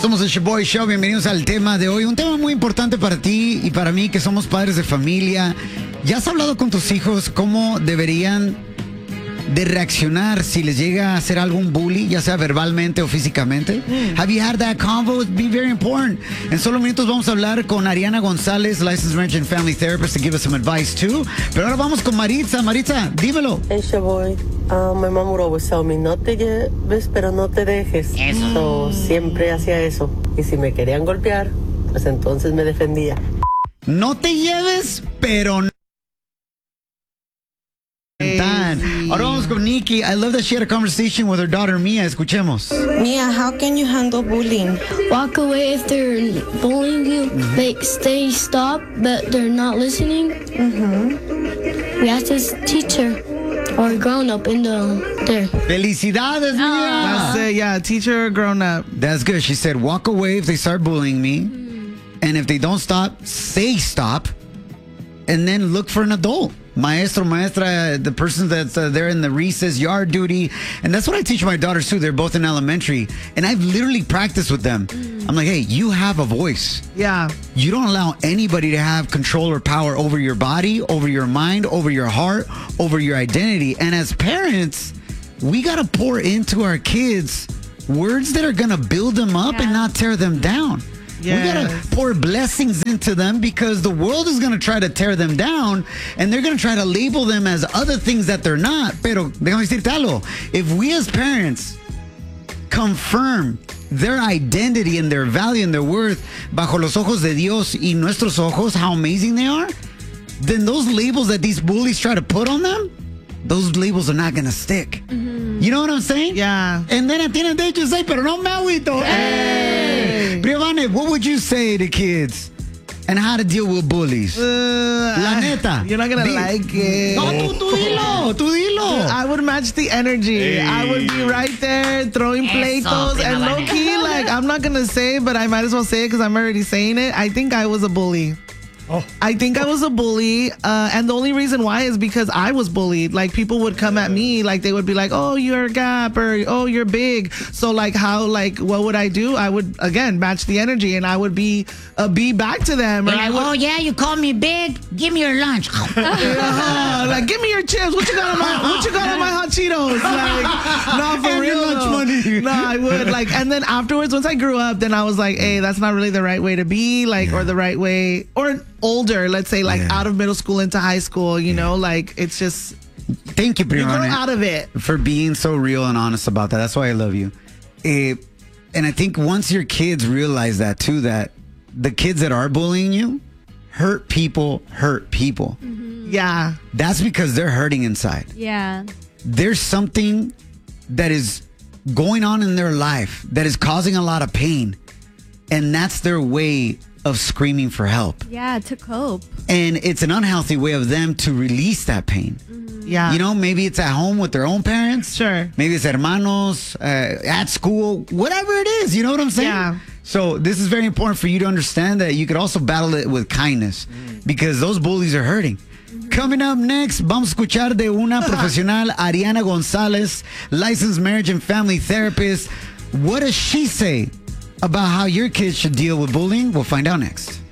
Somos el Shaboy Show, bienvenidos al tema de hoy. Un tema muy importante para ti y para mí, que somos padres de familia. ¿Ya has hablado con tus hijos cómo deberían de reaccionar si les llega a hacer algún bully, ya sea verbalmente o físicamente? Have you had that convo? It'd be very important. En solo minutos vamos a hablar con Ariana González, Licensed Marriage and Family Therapist, to give us some advice too. Pero ahora vamos con Maritza. Maritza, dímelo. Hey, Shaboy. My mom would always tell me, no te lleves, pero no te dejes. Eso. So, siempre hacía eso. Y si me querían golpear, pues entonces me defendía. No te lleves, pero no. Ahora vamos con Nikki. I love that she had a conversation with her daughter Mia. Escuchemos. Mia, how can you handle bullying? Walk away if they're bullying you. Like, stop, but they're not listening. We ask this teacher or grown up in there. Felicidades, Mia. That's it, yeah, teacher or grown up. That's good. She said, walk away if they start bullying me. And if they don't stop, say stop. And then look for an adult. Maestro, maestra, the person that's there in the recess yard duty. And that's what I teach my daughters too. They're both in elementary. And I've literally practiced with them. I'm like, hey, you have a voice. Yeah. You don't allow anybody to have control or power over your body, over your mind, over your heart, over your identity. And as parents, we got to pour into our kids words that are going to build them up and not tear them down. Yes. We got to pour blessings into them, because the world is going to try to tear them down, and they're going to try to label them as other things that they're not. Pero déjame decirte algo. If we as parents confirm their identity and their value and their worth bajo los ojos de Dios y nuestros ojos, how amazing they are, then those labels that these bullies try to put on them, those labels are not going to stick. You know what I'm saying? Yeah. And then at the end of the day, just say, pero no me agüito. Hey! Briovane, what would you say to kids and how to deal with bullies? La neta. You're not going to like it. No, tú dilo. I would match the energy. I would be right there throwing pleitos. And low key, like, I'm not going to say, but I might as well say it because I'm already saying it. I think I was a bully. I think I was a bully, and the only reason why is because I was bullied. Like, people would come at me, like, they would be like, oh, you're a gap, or oh, you're big. So, like, what would I do? I would, again, match the energy, and I would be back to them. Or like, oh, yeah, you call me big? Give me your lunch. Like, give me your chips. What you got on my hot Cheetos? Like, no, for real. Lunch money. No, I would, like, and then afterwards, once I grew up, then I was like, hey, that's not really the right way to be, like, or the right way, or older, let's say, like out of middle school into high school, you know, like, it's just, thank you, you grow Brianna, out of it, for being so real and honest about that. That's why I love you. And I think once your kids realize that too, that the kids that are bullying you hurt people. Yeah, that's because they're hurting inside. Yeah, there's something that is going on in their life that is causing a lot of pain, and that's their way of screaming for help. Yeah, to cope. And it's an unhealthy way of them to release that pain. Yeah. You know, maybe it's at home with their own parents. Sure. Maybe it's hermanos, at school, whatever it is. You know what I'm saying? Yeah. So this is very important for you to understand that you could also battle it with kindness, because those bullies are hurting. Coming up next, vamos a escuchar de una profesional, Ariana González, licensed marriage and family therapist. What does she say about how your kids should deal with bullying? We'll find out next.